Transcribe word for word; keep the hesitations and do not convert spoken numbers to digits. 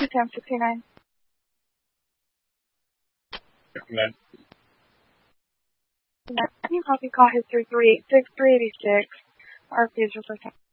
Sam sixty-nine. Recommend. New copy call history three eight six, three eighty-six. R P is your first time.